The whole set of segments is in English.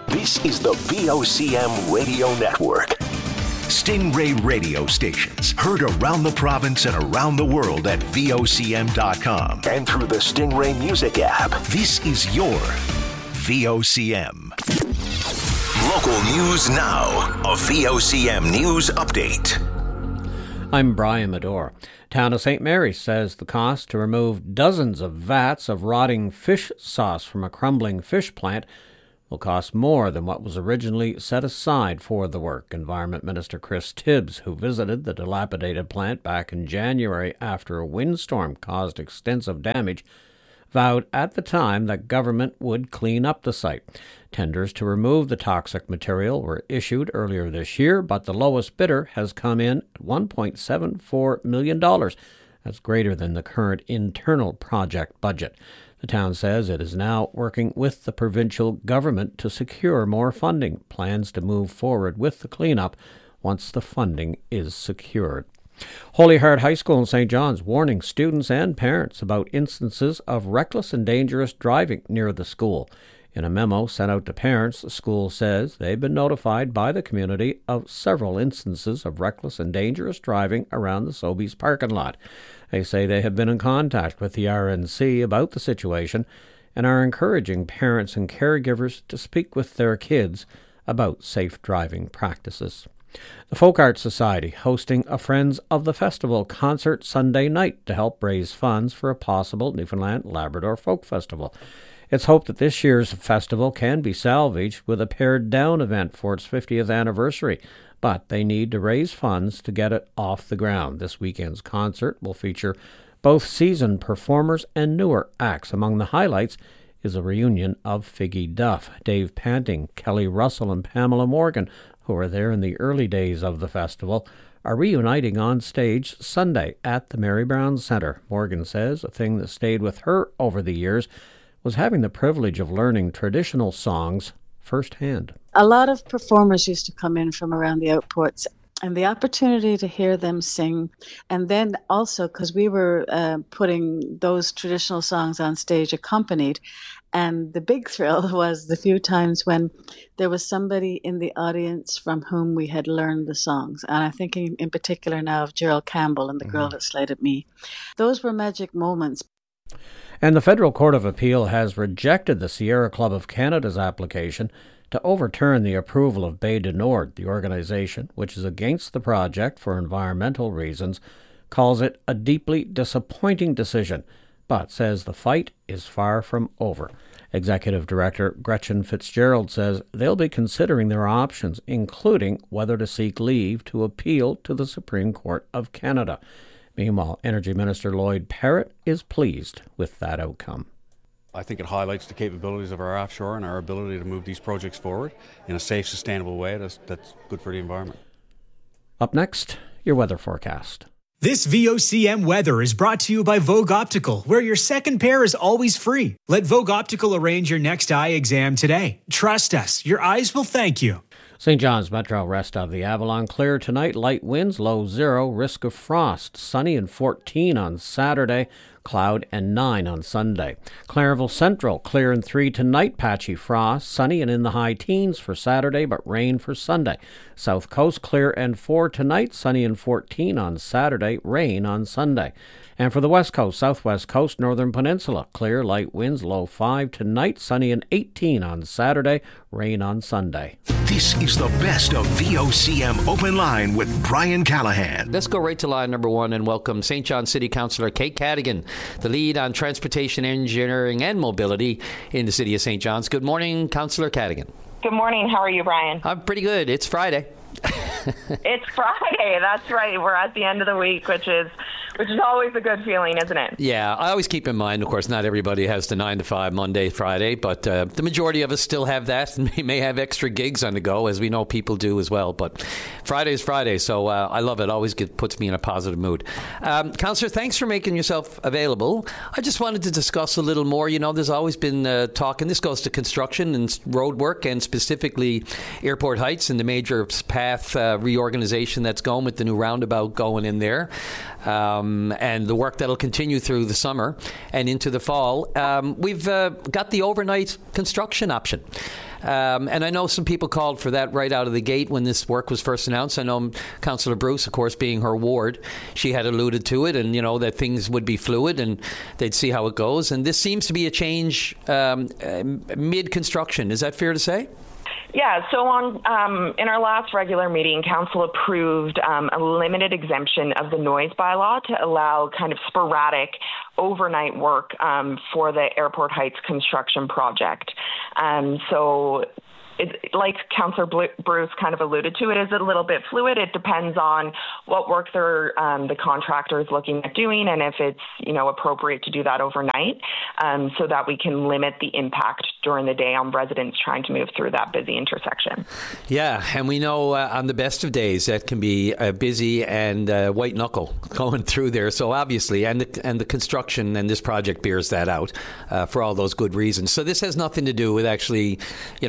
This is the VOCM Radio Network. Stingray radio stations heard around the province and around the world at VOCM.com and through the Stingray Music app. This is your VOCM. Local news now. A VOCM news update. I'm Brian Medore. Town of St. Mary says the cost to remove dozens of vats of rotting fish sauce from a crumbling fish plant will cost more than what was originally set aside for the work. Environment Minister Chris Tibbs, who visited the dilapidated plant back in January after a windstorm caused extensive damage, vowed at the time that government would clean up the site. Tenders to remove the toxic material were issued earlier this year, but the lowest bidder has come in at $1.74 million. That's greater than the current internal project budget. The town says it is now working with the provincial government to secure more funding. Plans to move forward with the cleanup once the funding is secured. Holy Heart High School in St. John's warning students and parents about instances of reckless and dangerous driving near the school. In a memo sent out to parents, the school says they've been notified by the community of several instances of reckless and dangerous driving around the Sobeys parking lot. They say they have been in contact with the RNC about the situation and are encouraging parents and caregivers to speak with their kids about safe driving practices. The Folk Arts Society hosting a Friends of the Festival concert Sunday night to help raise funds for a possible Newfoundland Labrador Folk Festival. It's hoped that this year's festival can be salvaged with a pared down event for its 50th anniversary, but they need to raise funds to get it off the ground. This weekend's concert will feature both seasoned performers and newer acts. Among the highlights is a reunion of Figgy Duff, Dave Panting, Kelly Russell, and Pamela Morgan, who were there in the early days of the festival, are reuniting on stage Sunday at the Mary Brown Centre. Morgan says a thing that stayed with her over the years was having the privilege of learning traditional songs firsthand. A lot of performers used to come in from around the outports, and the opportunity to hear them sing, and then also because we were putting those traditional songs on stage accompanied, and the big thrill was the few times when there was somebody in the audience from whom we had learned the songs. And I'm thinking in particular now of Gerald Campbell and The Girl That Slighted Me. Those were magic moments. And the Federal Court of Appeal has rejected the Sierra Club of Canada's application to overturn the approval of Bay du Nord. The organization, which is against the project for environmental reasons, calls it a deeply disappointing decision, but says the fight is far from over. Executive Director Gretchen Fitzgerald says they'll be considering their options, including whether to seek leave to appeal to the Supreme Court of Canada. Meanwhile, Energy Minister Lloyd Parrott is pleased with that outcome. I think it highlights the capabilities of our offshore and our ability to move these projects forward in a safe, sustainable way that's good for the environment. Up next, your weather forecast. This VOCM weather is brought to you by Vogue Optical, where your second pair is always free. Let Vogue Optical arrange your next eye exam today. Trust us, your eyes will thank you. St. John's Metro, rest of the Avalon. Clear tonight, light winds, low 0, risk of frost. Sunny and 14 on Saturday, cloud and 9 on Sunday. Clarenville Central, clear and 3 tonight, patchy frost. Sunny and in the high teens for Saturday, but rain for Sunday. South Coast, clear and 4 tonight, sunny and 14 on Saturday, rain on Sunday. And for the West Coast, Southwest Coast, Northern Peninsula, clear, light winds, low 5 tonight, sunny and 18 on Saturday, rain on Sunday. This is the best of VOCM Open Line with Brian Callahan. Let's go right to line number 1 and welcome St. John City Councillor Kate Cadigan, the lead on transportation, engineering and mobility in the city of St. John's. Good morning, Councillor Cadigan. Good morning. How are you, Brian? I'm pretty good. It's Friday. It's Friday. That's right. We're at the end of the week, which is always a good feeling, isn't it? Yeah, I always keep in mind, of course, not everybody has the 9 to 5 Monday, Friday, but the majority of us still have that and may have extra gigs on the go, as we know people do as well. But Friday is Friday, so I love it. Always puts me in a positive mood. Councillor, thanks for making yourself available. I just wanted to discuss a little more. You know, there's always been talk, and this goes to construction and road work, and specifically Airport Heights and the major path reorganization that's going with the new roundabout going in there. And the work that'll continue through the summer and into the fall. We've got the overnight construction option. And I know some people called for that right out of the gate when this work was first announced. I know Councillor Bruce, of course, being her ward, she had alluded to it, and that things would be fluid and they'd see how it goes. And this seems to be a change mid-construction. Is that fair to say? Yeah, so in our last regular meeting, Council approved a limited exemption of the noise bylaw to allow kind of sporadic overnight work for the Airport Heights construction project. So like Councillor Bruce kind of alluded to, it is a little bit fluid. It depends on what work the contractor is looking at doing and if it's appropriate to do that overnight, so that we can limit the impact during the day on residents trying to move through that busy intersection. Yeah, and we know on the best of days that can be busy and white knuckle going through there. So obviously, and the construction and this project bears that out for all those good reasons. So this has nothing to do with actually,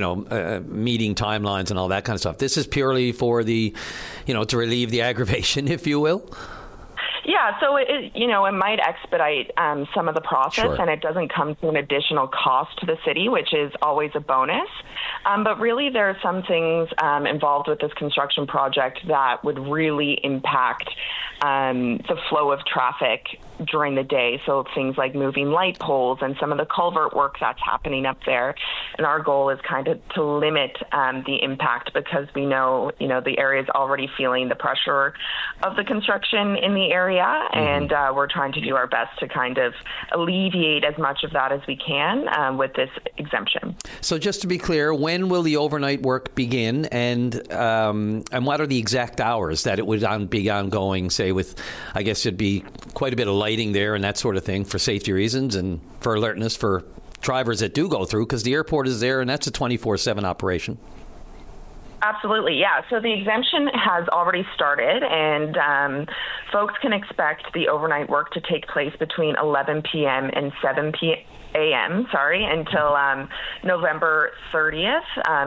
meeting timelines and all that kind of stuff. This is purely for the, to relieve the aggravation, if you will. Yeah, so it might expedite some of the process, Sure. And it doesn't come to an additional cost to the city, which is always a bonus. But really, there are some things involved with this construction project that would really impact the flow of traffic during the day. So things like moving light poles and some of the culvert work that's happening up there. And our goal is kind of to limit the impact, because we know, the area is already feeling the pressure of the construction in the area. And we're trying to do our best to kind of alleviate as much of that as we can with this exemption. So just to be clear, when will the overnight work begin, and what are the exact hours that it would be ongoing, say, with, I guess it'd be quite a bit of lighting there and that sort of thing for safety reasons and for alertness for drivers that do go through, because the airport is there and that's a 24/7 operation. Absolutely, yeah. So the exemption has already started, and folks can expect the overnight work to take place between 11 p.m. and 7 a.m. Until November 30th,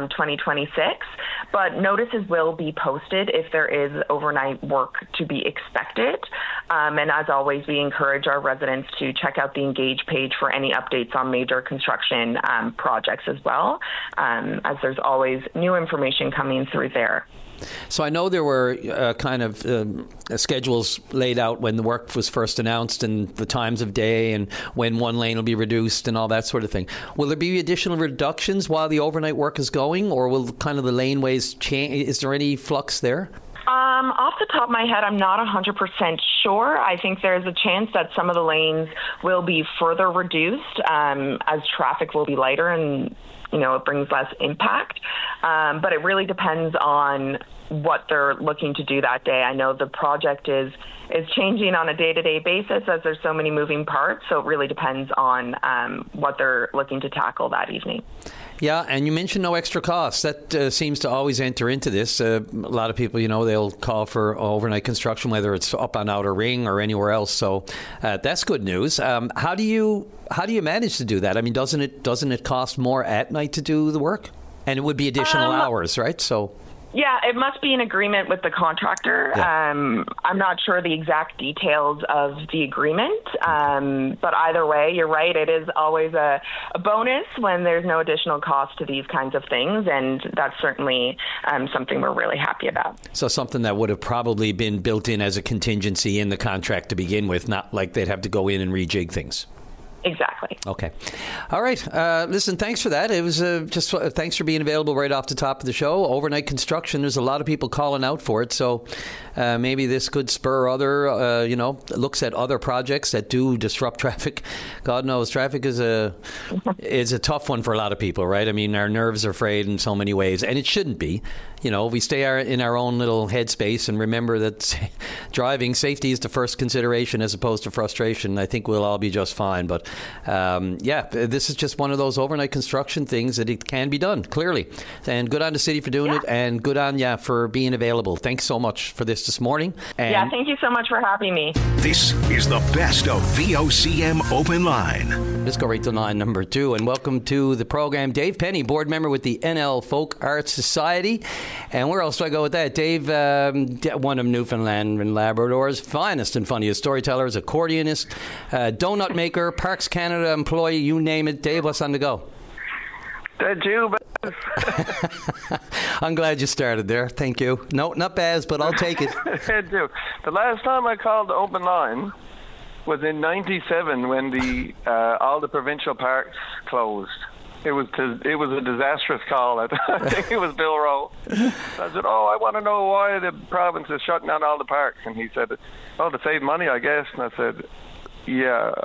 2026. But notices will be posted if there is overnight work to be expected. And as always, we encourage our residents to check out the Engage page for any updates on major construction projects as well, as there's always new information coming through there. So I know there were schedules laid out when the work was first announced, and the times of day and when one lane will be reduced and all that sort of thing. Will there be additional reductions while the overnight work is going, or will kind of the laneways change? Is there any flux there? Off the top of my head, I'm not 100% sure. I think there's a chance that some of the lanes will be further reduced as traffic will be lighter and it brings less impact. But it really depends on what they're looking to do that day. I know the project is changing on a day-to-day basis as there's so many moving parts. So it really depends on what they're looking to tackle that evening. Yeah, and you mentioned no extra costs. That seems to always enter into this. A lot of people, they'll call for overnight construction, whether it's up on Outer Ring or anywhere else. So that's good news. How do you manage to do that? I mean, doesn't it cost more at night to do the work? And it would be additional hours, right? So. Yeah, it must be an agreement with the contractor. Yeah. I'm not sure the exact details of the agreement, but either way, you're right. It is always a bonus when there's no additional cost to these kinds of things, and that's certainly something we're really happy about. So something that would have probably been built in as a contingency in the contract to begin with, not like they'd have to go in and rejig things. Exactly. Okay. All right. Listen, thanks for that. It was thanks for being available right off the top of the show. Overnight construction, there's a lot of people calling out for it. So maybe this could spur other, looks at other projects that do disrupt traffic. God knows traffic is a tough one for a lot of people, right? I mean, our nerves are frayed in so many ways, and it shouldn't be. We stay in our own little headspace and remember that driving safety is the first consideration as opposed to frustration. I think we'll all be just fine. But this is just one of those overnight construction things that it can be done, clearly. And good on the city for doing it, and good on you for being available. Thanks so much for this morning. And thank you so much for having me. This is the best of VOCM Open Line. Let's go right to line number 2, and welcome to the program, Dave Penny, board member with the NL Folk Arts Society. And where else do I go with that? Dave, one of Newfoundland and Labrador's finest and funniest storytellers, accordionist, donut maker, Parks Canada employee, you name it. Dave, what's on the go? Did you? I'm glad you started there. Thank you. No, not Baz, but I'll take it. The last time I called the open line was in '97 when all the provincial parks closed. It was a disastrous call. I think it was Bill Rowe. I said, I want to know why the province is shutting down all the parks. And he said, to save money, I guess. And I said, yeah,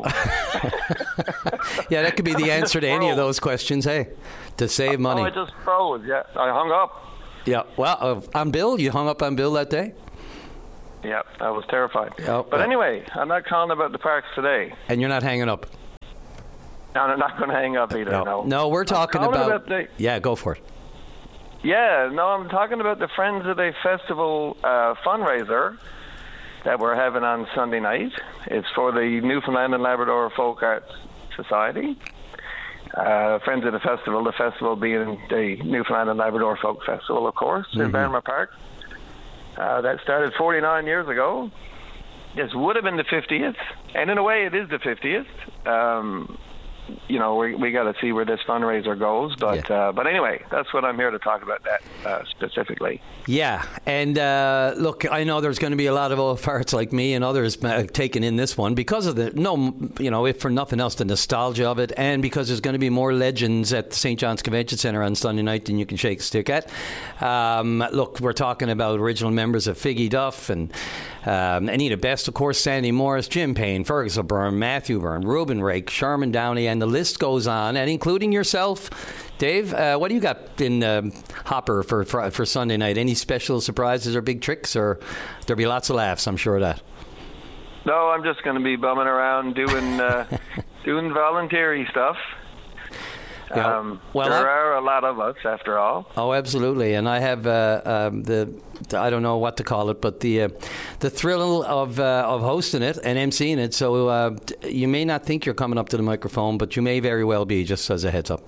Yeah, that could be the answer to any of those questions, hey? To save money. I just froze, yeah. I hung up. Yeah, well, on Bill? You hung up on Bill that day? Yeah, I was terrified. But anyway, I'm not calling about the parks today. And you're not hanging up? No, I'm not going to hang up either, No, we're talking about yeah, go for it. Yeah, no, I'm talking about the Friends of the Festival fundraiser that we're having on Sunday night. It's for the Newfoundland and Labrador Folk Arts Society. Friends of the festival being the Newfoundland and Labrador Folk Festival, of course, in Bannerman Park. That started 49 years ago. This would have been the 50th, and in a way it is the 50th. We got to see where this fundraiser goes, but anyway, that's what I'm here to talk about that specifically. Yeah, and look, I know there's going to be a lot of old farts like me and others taking in this one because of if for nothing else, the nostalgia of it, and because there's going to be more legends at the St. John's Convention Centre on Sunday night than you can shake a stick at. Look, we're talking about original members of Figgy Duff and Anita Best, of course, Sandy Morris, Jim Payne, Fergus O'Byrne, Matthew Byrne, Reuben Rake, Sherman Downey, and the list goes on, and including yourself. Dave, what do you got in hopper for Sunday night? Any special surprises or big tricks, or there'll be lots of laughs, I'm sure of that? No, I'm just going to be bumming around doing voluntary stuff. Yeah. There are a lot of us, after all. Oh, absolutely. And I have I don't know what to call it, but the thrill of hosting it and emceeing it. So you may not think you're coming up to the microphone, but you may very well be, just as a heads up.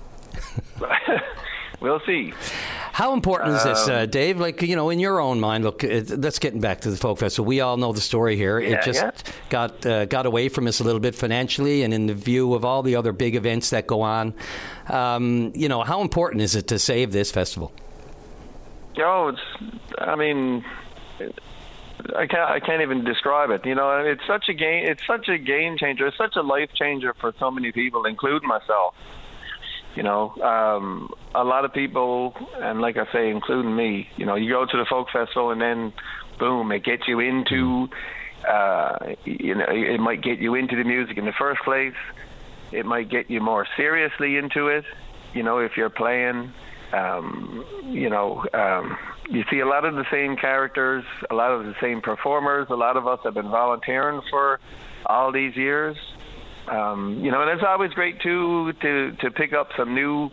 We'll see. How important is this, Dave? Like, in your own mind, look, let's get back to the Folk Festival. We all know the story here. It just got away from us a little bit financially, and in the view of all the other big events that go on. How important is it to save this festival? I can't even describe it. It's such a game. It's such a game changer. It's such a life changer for so many people, including myself. A lot of people, and like I say, including me, you go to the folk festival and then, boom, it gets you into, it might get you into the music in the first place. It might get you more seriously into it, if you're playing. You see a lot of the same characters, a lot of the same performers. A lot of us have been volunteering for all these years. And it's always great too to pick up some new,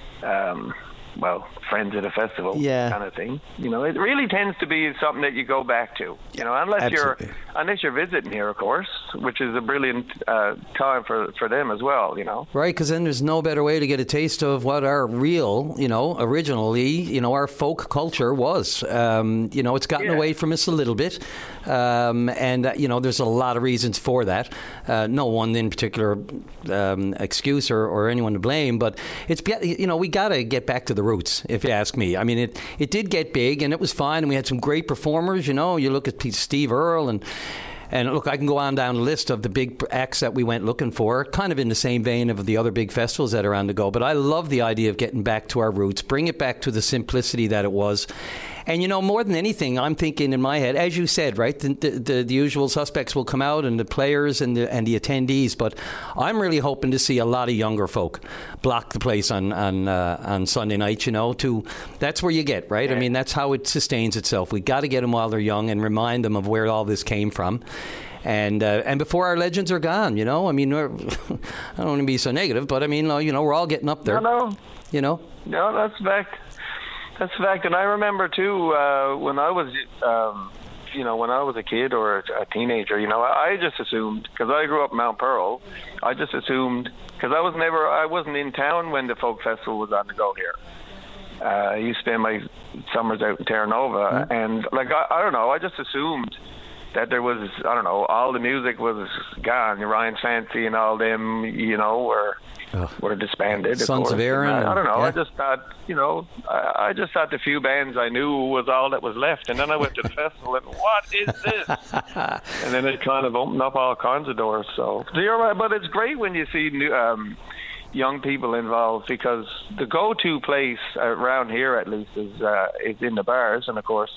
friends at a festival kind of thing. It really tends to be something that you go back to. Unless you're visiting here, of course, which is a brilliant time for them as well. Right, because then there's no better way to get a taste of what our real, originally, our folk culture was. It's gotten away from us a little bit. There's a lot of reasons for that. No one in particular excuse or anyone to blame, but it's we got to get back to the roots, if you ask me. I mean, it did get big and it was fine, and we had some great performers. You look at Steve Earle and look, I can go on down the list of the big acts that we went looking for, kind of in the same vein of the other big festivals that are on the go. But I love the idea of getting back to our roots, bring it back to the simplicity that it was. And, more than anything, I'm thinking in my head, as you said, right, the usual suspects will come out, and the players and the attendees, but I'm really hoping to see a lot of younger folk block the place on Sunday night, that's where you get, right? Yeah. I mean, that's how it sustains itself. We got to get them while they're young and remind them of where all this came from. And before our legends are gone, I mean, I don't want to be so negative, but I mean, we're all getting up there. No, that's fact. That's a fact, and I remember too when I was, when I was a kid or a teenager. I just assumed, because I grew up in Mount Pearl, I just assumed, because I wasn't in town when the folk festival was on the go here. I used to spend my summers out in Terra Nova, and I don't know, I just assumed that there was, all the music was gone. Ryan Fancy and all them, were were disbanded. Sons of Erin. I don't know. Yeah. I just thought, I just thought the few bands I knew was all that was left. And then I went to the festival and, what is this? And then it kind of opened up all kinds of doors. So you're right, but it's great when you see new, young people involved, because the go-to place around here, at least, is in the bars. And of course,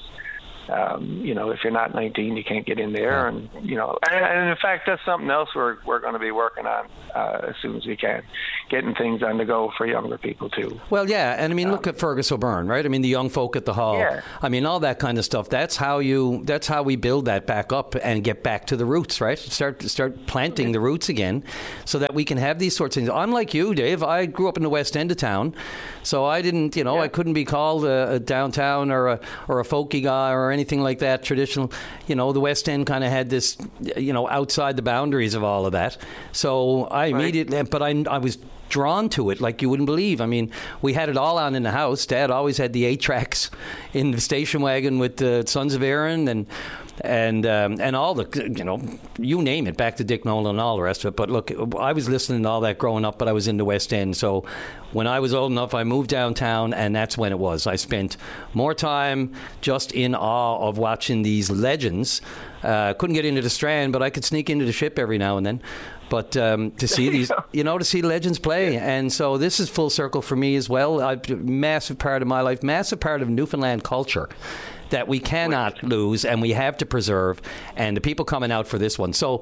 if you're not 19, you can't get in there, and in fact, that's something else we're going to be working on as soon as we can, getting things on the go for younger people too. Well, yeah, and I mean, look at Fergus O'Byrne, right? I mean, the young folk at the hall. Yeah. I mean, all that kind of stuff. That's how we build that back up and get back to the roots, right? Start planting the roots again, so that we can have these sorts of things. Unlike you, Dave, I grew up in the west end of town, so I didn't, I couldn't be called a downtown or a folky guy or anything like that, traditional. The West End kind of had this, outside the boundaries of all of that. So I immediately, but I was drawn to it like you wouldn't believe. I mean, we had it all on in the house. Dad always had the 8-tracks in the station wagon with the Sons of Erin and all the, you name it, back to Dick Nolan and all the rest of it. But look, I was listening to all that growing up, but I was in the West End. So when I was old enough, I moved downtown, and that's when it was. I spent more time just in awe of watching these legends. Couldn't get into the Strand, but I could sneak into the Ship every now and then. But to see these, to see legends play. And so this is full circle for me as well. Massive part of my life, massive part of Newfoundland culture that we cannot lose and we have to preserve, and the people coming out for this one. So,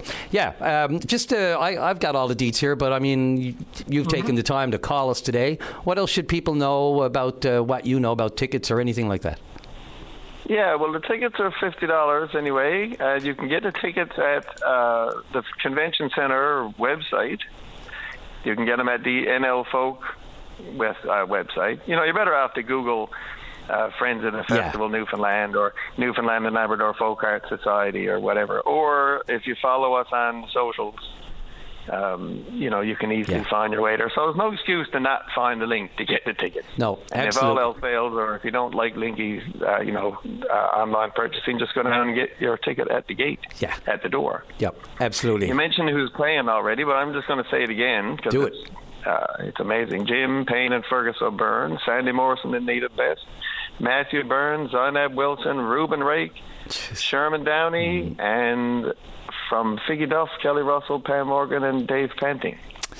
I've got all the deets here, but I mean, you've taken the time to call us today. What else should people know about what you know about tickets or anything like that? Yeah, well, the tickets are $50 anyway. You can get the tickets at the Convention Center website. You can get them at the NL Folk website. You're better off to Google Friends of the Festival Newfoundland or Newfoundland and Labrador Folk Art Society or whatever. Or if you follow us on socials, you can easily find your way there. So there's no excuse to not find the link to get the tickets. No, and absolutely. if all else fails, or if you don't like Linky's, online purchasing, just go down and get your ticket at the gate, at the door. Yep, absolutely. You mentioned who's playing already, but I'm just going to say it again because it's amazing. Jim Payne and Fergus O'Byrne, Sandy Morrison and Nita Best, Matthew Burns, Zainab Wilson, Reuben Rake, Sherman Downey, and from Figgy Duff, Kelly Russell, Pam Morgan, and Dave Panting.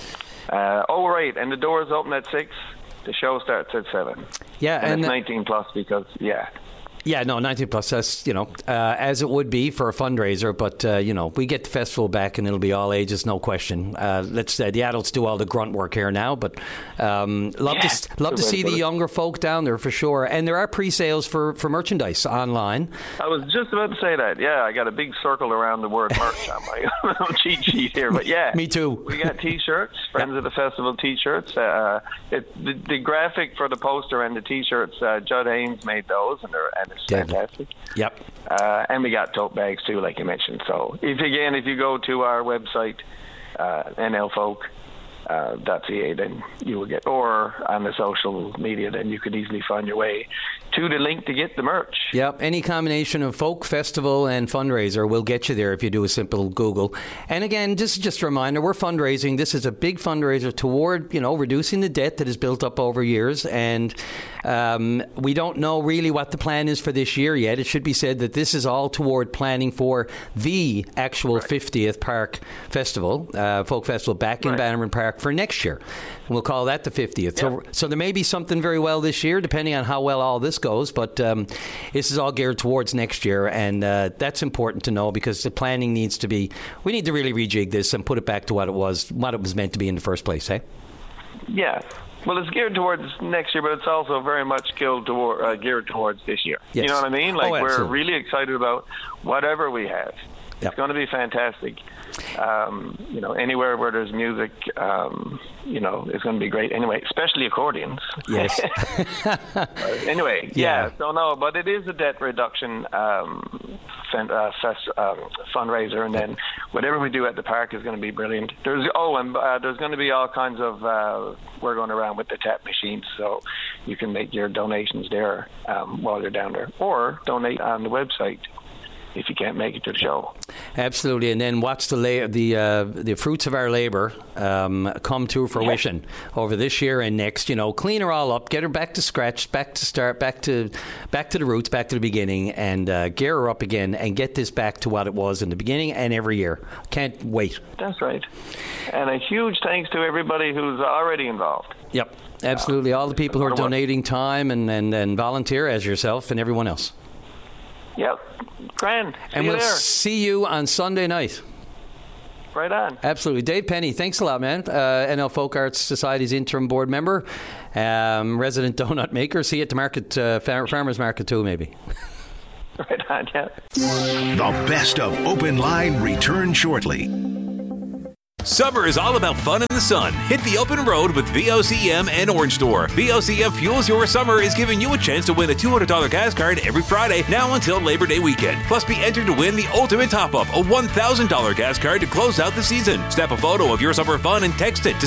Right, and the doors open at 6. The show starts at 7. Yeah, and it's 19 plus because, Yeah, no, 19 plus, that's, as it would be for a fundraiser, but, we get the festival back and it'll be all ages, no question. Let's say the adults do all the grunt work here now, but love to see the younger folk down there for sure. And there are pre-sales for merchandise online. I was just about to say that. Yeah, I got a big circle around the word merch on my cheat sheet here, but Me too. We got T-shirts, Friends of the Festival T-shirts. The graphic for the poster and the T-shirts, Judd Haynes made those, and it's fantastic. Yep. And we got tote bags too, like you mentioned. So if you go to our website, nlfolk.ca, then you will get, or on the social media, then you could easily find your way to the link to get the merch. Yep, any combination of folk, festival, and fundraiser will get you there if you do a simple Google. And again, just a reminder, we're fundraising. This is a big fundraiser toward, reducing the debt that has built up over years. And we don't know really what the plan is for this year yet. It should be said that this is all toward planning for the actual 50th Park Festival, Folk Festival, back in Bannerman Park for next year. And we'll call that the 50th. Yep. So there may be something very well this year, depending on how well all this goes, but this is all geared towards next year, and that's important to know because the planning needs to be, we need to really rejig this and put it back to what it was meant to be in the first place, eh? Yeah. Well, it's geared towards next year, but it's also very much geared towards this year. Yes. You know what I mean? Like, absolutely. We're really excited about whatever we have. Yep. It's going to be fantastic. Anywhere where there's music, it's going to be great. Anyway, especially accordions. Yes. Anyway, but it is a debt reduction fundraiser, and then whatever we do at the park is going to be brilliant. There's going to be all kinds of we're going around with the tap machines, so you can make your donations there while you're down there, or donate on the website. if you can't make it to the show. Absolutely, and then watch the fruits of our labour come to fruition over this year and next. Clean her all up, get her back to scratch, back to start, back to the roots, back to the beginning, and gear her up again and get this back to what it was in the beginning and every year. Can't wait. That's right. And a huge thanks to everybody who's already involved. Yep, absolutely. All the people who are donating time and volunteer, as yourself and everyone else. Yep. Grand. And we'll see you on Sunday night. Right on. Absolutely. Dave Penny, thanks a lot, man. NL Folk Arts Society's interim board member, resident donut maker. See you at the market, Farmers Market too, maybe. Right on, yeah. The best of Open Line returns shortly. Summer is all about fun in the sun. Hit the open road with VOCM and Orange Store. VOCM Fuels Your Summer is giving you a chance to win a $200 gas card every Friday now until Labor Day weekend. Plus, be entered to win the ultimate top-up, a $1,000 gas card to close out the season. Snap a photo of your summer fun and text it to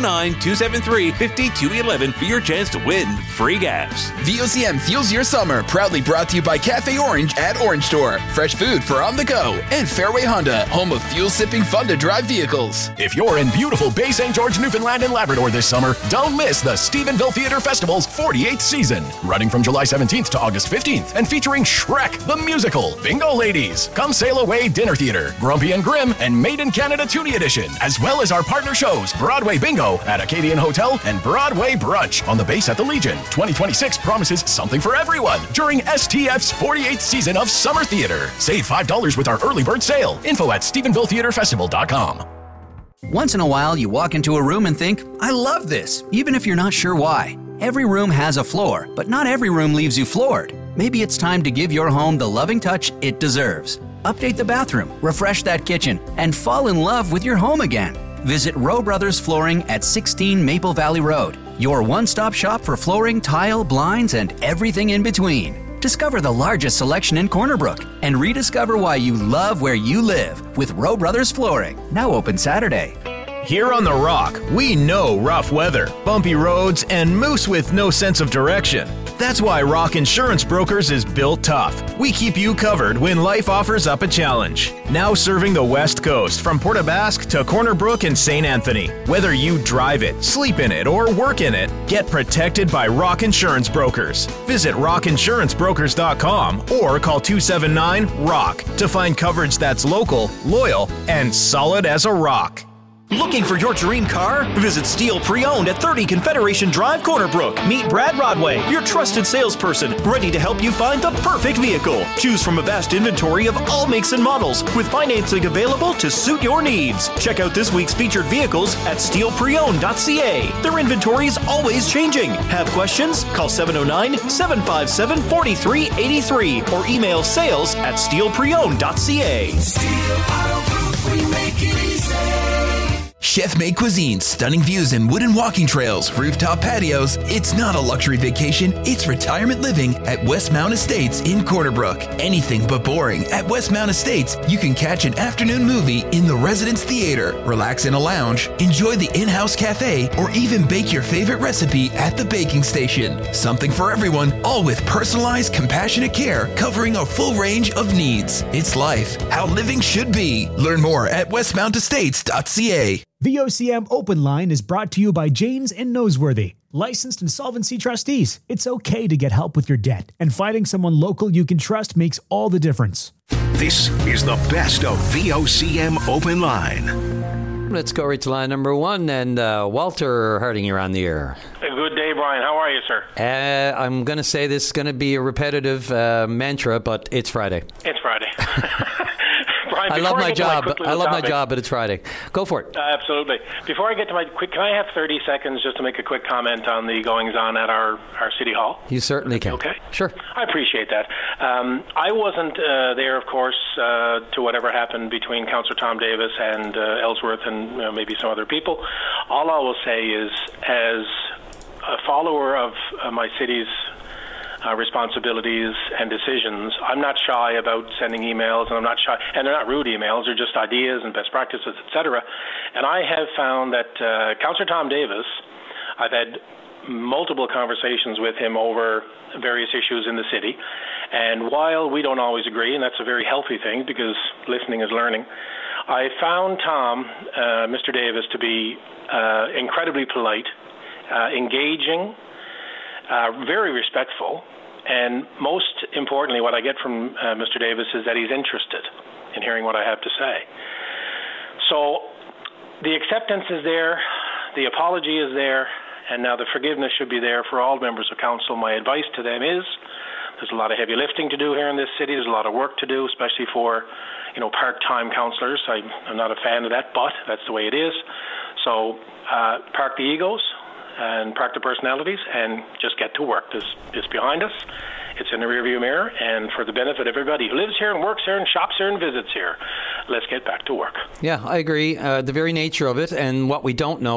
709-273-5211 for your chance to win free gas. VOCM Fuels Your Summer, proudly brought to you by Cafe Orange at Orange Store. Fresh food for on the go. And Fairway Honda, home of fuel-sipping fun-to-drive vehicles. If you're in beautiful Bay St. George, Newfoundland and Labrador this summer, don't miss the Stephenville Theatre Festival's 48th season. Running from July 17th to August 15th and featuring Shrek, the musical, Bingo Ladies, Come Sail Away Dinner Theatre, Grumpy and Grim, and Made in Canada Toonie Edition, as well as our partner shows, Broadway Bingo at Acadian Hotel and Broadway Brunch on the base at the Legion. 2026 promises something for everyone during STF's 48th season of Summer Theatre. Save $5 with our early bird sale. Info at StephenvilleTheatreFestival.com. Once in a while, you walk into a room and think, I love this, even if you're not sure why. Every room has a floor, but not every room leaves you floored. Maybe it's time to give your home the loving touch it deserves. Update the bathroom, refresh that kitchen, and fall in love with your home again. Visit Rowe Brothers Flooring at 16 Maple Valley Road, your one-stop shop for flooring, tile, blinds, and everything in between. Discover the largest selection in Corner Brook and rediscover why you love where you live with Rowe Brothers Flooring. Now open Saturday. Here on The Rock, we know rough weather, bumpy roads, and moose with no sense of direction. That's why Rock Insurance Brokers is built tough. We keep you covered when life offers up a challenge. Now serving the West Coast from Port aux Basques to Corner Brook and St. Anthony. Whether you drive it, sleep in it, or work in it, get protected by Rock Insurance Brokers. Visit rockinsurancebrokers.com or call 279-ROCK to find coverage that's local, loyal, and solid as a rock. Looking for your dream car? Visit Steel Pre-Owned at 30 Confederation Drive, Corner Brook. Meet Brad Rodway, your trusted salesperson, ready to help you find the perfect vehicle. Choose from a vast inventory of all makes and models, with financing available to suit your needs. Check out this week's featured vehicles at steelpreowned.ca. Their inventory is always changing. Have questions? Call 709-757-4383 or email sales@steelpreowned.ca. Steel Auto Group, we make it easy. Chef-made cuisine, stunning views and wooden walking trails, rooftop patios. It's not a luxury vacation, it's retirement living at Westmount Estates in Corner Brook. Anything but boring. At Westmount Estates, you can catch an afternoon movie in the Residence Theater, relax in a lounge, enjoy the in-house cafe, or even bake your favorite recipe at the baking station. Something for everyone, all with personalized, compassionate care covering a full range of needs. It's life, how living should be. Learn more at westmountestates.ca. VOCM Open Line is brought to you by Janes and Noseworthy, licensed insolvency trustees. It's okay to get help with your debt, and finding someone local you can trust makes all the difference. This is the best of VOCM Open Line. Let's go right to line number one, and Walter Harding, you're on the air. Good day, Brian. How are you, sir? I'm going to say this is going to be a repetitive mantra, but it's Friday. It's Friday. Brian, I love my job. But it's Friday. Go for it. Absolutely. Before I get to my quick, can I have 30 seconds just to make a quick comment on the goings-on at our City Hall? You certainly can. Okay. Sure. I appreciate that. I wasn't there, of course, to whatever happened between Councillor Tom Davis and Ellsworth and maybe some other people. All I will say is, as a follower of my city's responsibilities and decisions, I'm not shy about sending emails, and I'm not shy, and they're not rude emails, they're just ideas and best practices, etc. And I have found that Councillor Tom Davis, I've had multiple conversations with him over various issues in the city, And while we don't always agree, and that's a very healthy thing because listening is learning, I found Tom, Mr. Davis, to be incredibly polite, engaging, very respectful, and most importantly, what I get from Mr. Davis is that he's interested in hearing what I have to say. So the acceptance is there, the apology is there, and now the forgiveness should be there for all members of council. My advice to them is there's a lot of heavy lifting to do here in this city. There's a lot of work to do, especially for, part-time councillors. I'm not a fan of that, but that's the way it is. So park the egos and park the personalities and just get to work. This is behind us. It's in the rearview mirror, and for the benefit of everybody who lives here and works here and shops here and visits here, let's get back to work. Yeah, I agree. The very nature of it and what we don't know